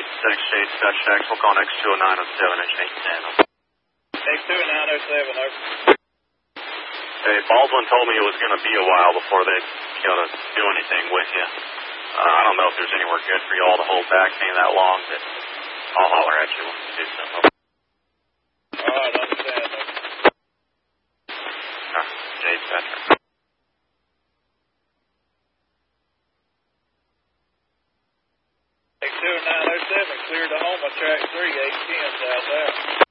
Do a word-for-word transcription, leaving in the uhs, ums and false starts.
six eight, Dutch X, we'll call X two oh nine oh seven, engine eight ten. X two oh nine oh seven, over. Hey, Baldwin told me it was going to be a while before they going to do anything with you. Uh, I don't know if there's anywhere good for you all to hold back any that long, but I'll holler at you when we do something. All right, I understand. All right, Jay Patrick. X two oh nine oh seven, cleared to home on track three, eight ten, southbound.